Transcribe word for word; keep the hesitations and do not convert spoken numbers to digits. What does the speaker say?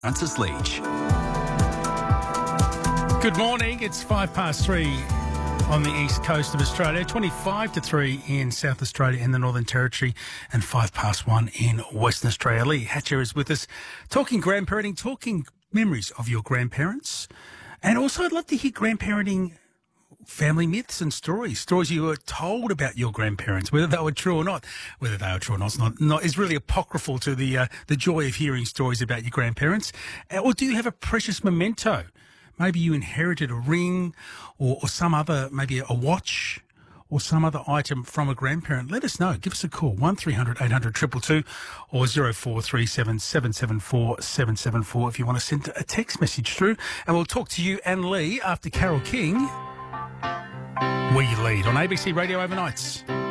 Francis Leach. Good morning. It's five past three on the east coast of Australia, twenty-five to three in South Australia and the Northern Territory, and five past one in Western Australia. Lee Hatcher is with us, talking grandparenting, talking memories of your grandparents. And also I'd love to hear grandparenting family myths and stories, stories you were told about your grandparents, whether they were true or not. Whether they were true or not is not, not is really apocryphal to the uh, the joy of hearing stories about your grandparents. Uh, or do you have a precious memento? Maybe you inherited a ring or, or some other, maybe a watch or some other item from a grandparent. Let us know. Give us a call, one three hundred eight hundred two two two or zero four three seven seven seven four seven seven four if you want to send a text message through. And we'll talk to you and Lee after Carole King. We Lead on A B C Radio Overnights.